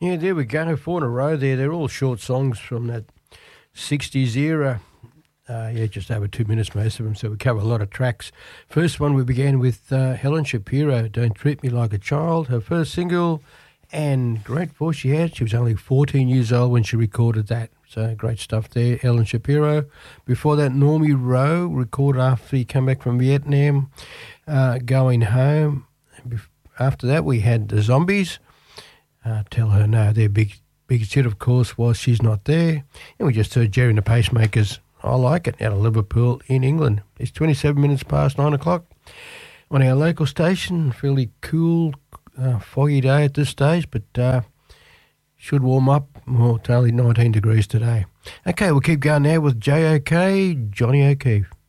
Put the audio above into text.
Yeah, there we go. 4 in a row there. They're all short songs from that 60s era. Just over 2 minutes, most of them, so we cover a lot of tracks. First one, we began with Helen Shapiro, Don't Treat Me Like a Child, her first single, and great voice she had. She was only 14 years old when she recorded that, so great stuff there, Helen Shapiro. Before that, Normie Rowe, recorded after he came back from Vietnam, Going Home. After that, we had the Zombies, Tell Her No. Their biggest hit, of course, was She's Not There. And we just heard Jerry and the Pacemakers, I Like It, out of Liverpool in England. It's 27 minutes past 9 o'clock on our local station. Fairly cool, foggy day at this stage, but should warm up. Well, it's only 19 degrees today. Okay, we'll keep going now with J.O.K., Johnny O'Keefe.